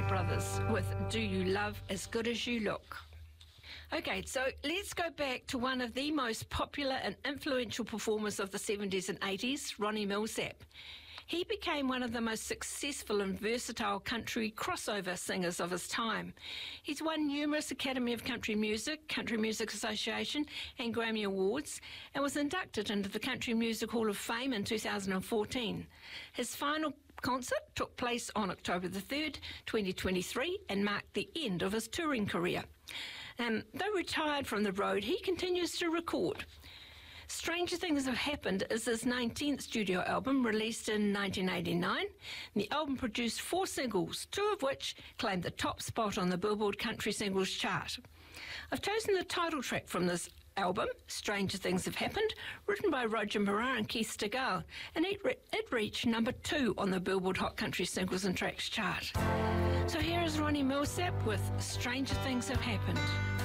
Brothers with Do You Love As Good As You Look. Okay, so let's go back to one of the most popular and influential performers of the 70s and 80s, Ronnie Milsap. He became one of the most successful and versatile country crossover singers of his time. He's won numerous Academy of Country Music, Country Music Association and Grammy Awards, and was inducted into the Country Music Hall of Fame in 2014. His final concert took place on October the 3rd, 2023, and marked the end of his touring career. Though retired from the road, he continues to record. Stranger Things Have Happened is his 19th studio album, released in 1989. The album produced 4 singles, 2 of which claimed the top spot on the Billboard Country Singles chart. I've chosen the title track from this album, Stranger Things Have Happened, written by Roger Mirat and Keith Stigall, and it reached number 2 on the Billboard Hot Country Singles and Tracks chart. So here is Ronnie Milsap with Stranger Things Have Happened.